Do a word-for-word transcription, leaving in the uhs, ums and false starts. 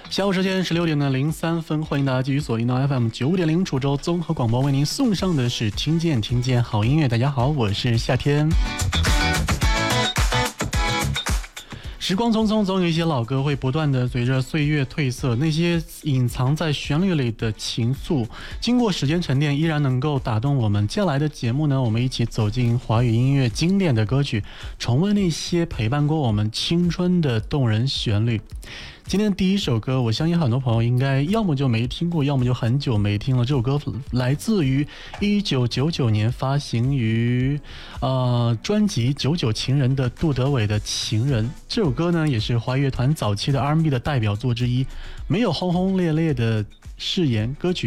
下午时间十六点的零三分，欢迎大家继续锁定到 F M 九点零楚州综合广播，为您送上的是听见听见好音乐。大家好，我是夏天。时光匆匆，总有一些老歌会不断的随着岁月褪色，那些隐藏在旋律里的情愫，经过时间沉淀，依然能够打动我们。接下来的节目呢，我们一起走进华语音乐经典的歌曲，重温那些陪伴过我们青春的动人旋律。今天第一首歌，我相信很多朋友应该要么就没听过，要么就很久没听了。这首歌来自于一九九九年发行于呃专辑《九九情人》的杜德伟的《情人》。这首歌呢，也是华乐团早期的 R and B 的代表作之一，没有轰轰烈烈的誓言，歌曲